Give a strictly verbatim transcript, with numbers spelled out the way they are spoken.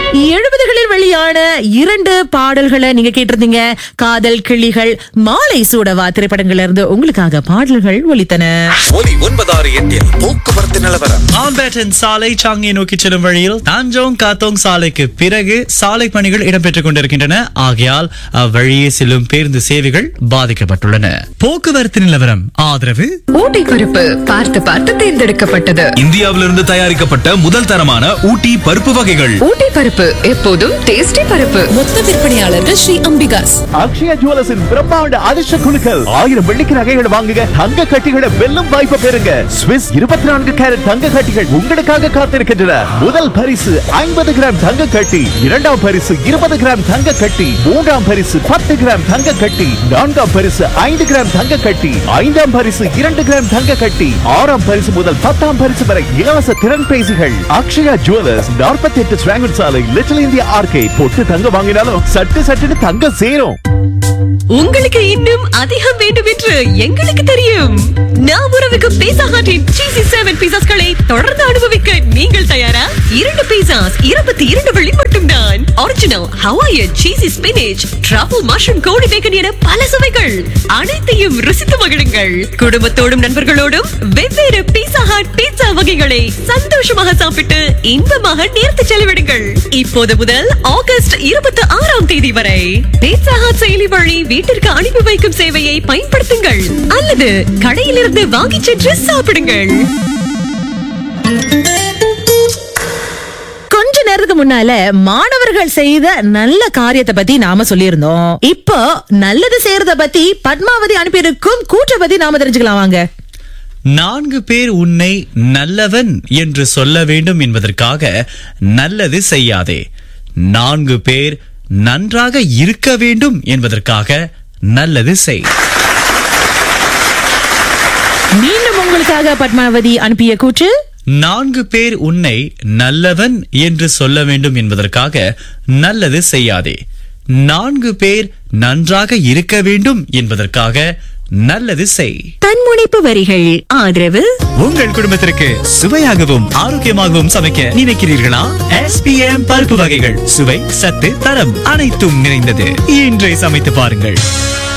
எழுபதுகளில் வெளியான இரண்டு பாடல்களை நீங்க கேட்டிருந்தீங்க. காதல் கிளிகள், மாலை சூடவா திரைப்படங்கள்ல இருந்து உங்களுக்காக பாடல்கள் ஒலித்தன. ஒலி ஒன்பதாறு எட்டில் போக்குவரத்து நிலவரம். ஆம்பேட்டன் சாலை சாங்கியை நோக்கி செல்லும் வழியில் தாஞ்சோங் காத்தோங் சாலைக்கு பிறகு சாலை பணிகள் இடம்பெற்றுக் கொண்டிருக்கின்றன. ஆகையால் அவ்வழியே செல்லும் பேருந்து சேவைகள் பாதிக்கப்பட்டுள்ளன. போக்குவரத்து நிலவரம் ஆதரவு ஊட்டி பருப்பு பார்த்து பார்த்து தேர்ந்தெடுக்கப்பட்டது. இந்தியாவிலிருந்து தயாரிக்கப்பட்ட முதல் தரமான ஊட்டி பருப்பு வகைகள். ஊட்டி பருப்பு எப்போதும் டேஸ்டி பருப்பு. மொத்த விற்பனையாளர்கள் ஸ்ரீ அம்பிகாஸ். அக்ஷயா ஜுவல்லர்ஸின் பிரம்மாண்ட அதிர்ஷ்ட குழுக்கள். ஆயிரம் வெள்ளிக்கு நகைகளை வாங்குங்க, தங்க கட்டிகளை வெல்லும் வாய்ப்பை பெறுங்க. ஸ்விஸ் இருபத்தி நான்கு கேரட் தங்க கட்டிகள் உங்களுக்காக காத்திருக்கின்றன. முதல் பரிசு ஐம்பது கிராம் தங்க கட்டி, இரண்டாம் பரிசு இருபது கிராம் தங்க கட்டி, மூன்றாம் பரிசு பத்து கிராம் தங்க கட்டி, நான்காம் பரிசு ஐந்து கிராம் தங்க கட்டி, ஐந்தாம் பரிசு இரண்டு கிராம் தங்க கட்டி, ஆறாம் பரிசு முதல் பத்தாம் பரிசு வரை இலவச திறன் பேசிகள். அக்ஷயா ஜுவல்லர்ஸ், நாற்பத்தி எட்டு ஸ்வாங்கன் சாலை, லிட்டில் இந்தியா ஆர்கேட். பொட்டு தங்க வாங்கினாலும் சட்டு சட்டுன்னு தங்க சேரும். உங்களுக்கு இன்னும் அதிகம் வேண்டும் என்று எங்களுக்கு தெரியும். நாம் உறவுக்கு பீட்சா ஹட்டின் சீசி செவன் பீசாஸ்களை தொடர்ந்து அனுபவிக்க நீங்கள் தயாரா? இரண்டு பீசாஸ் இருபத்தி இரண்டு வெள்ளி மட்டும்தான். Original Hawaiian சீசி spinach, trouble mushroom கோழி பேக்கன் என பல சுவைகள் அனைத்தையும் ருசித்து மகிழுங்கள். குடும்பத்தோடும் நண்பர்களோடும் வெவ்வேறு பீட்சா ஹட் பீட்சா வகைகளை சந்தோஷமாக சாப்பிட்டு இன்பமாக நேர்த்து செலவிடுங்கள். இப்போது முதல் ஆகஸ்ட் இருபத்தி ஆறாம் தேதி வரை பீட்சா ஹட் செயலி வழி வீட்டிற்கு அனுப்பி வைக்கும் சேவையை பயன்படுத்துங்கள் அல்லது கடையிலிருந்து வாங்கி சென்று சாப்பிடுங்கள். கொஞ்ச நேரத்துக்கு முன்னால மாணவர்கள் செய்த நல்ல காரியத்தை பத்தி நாம சொல்லியிருந்தோம். இப்போ நல்லது செய்யறத பத்தி பத்மாவதி அனுப்பியிருக்கும் கூற்றை பத்தி நாம தெரிஞ்சுக்கலாம் வாங்க. நான்கு பேர் உன்னை நல்லவன் என்று சொல்ல வேண்டும் என்பதற்காக நல்லது செய்யாதே. நான்கு பேர் நன்றாக இருக்க வேண்டும் என்பதற்காக நல்லது செய். மீண்டும் உங்களுக்காக பத்மாவதி அனுப்பிய கூற்று. நான்கு பேர் உன்னை நல்லவன் என்று சொல்ல வேண்டும் என்பதற்காக நல்லது செய்யாதே. நான்கு பேர் நன்றாக இருக்க வேண்டும் என்பதற்காக நல்லது செய். தன்முனைப்பு வரிகள் ஆதரவு. உங்கள் குடும்பத்திற்கு சுவையாகவும் ஆரோக்கியமாகவும் சமைக்க நினைக்கிறீர்களா? எஸ் பி எம் பருப்பு வகைகள் சுவை, சத்து, தரம் அனைத்தும் நிறைந்தது. இன்றே சமைத்து பாருங்கள்.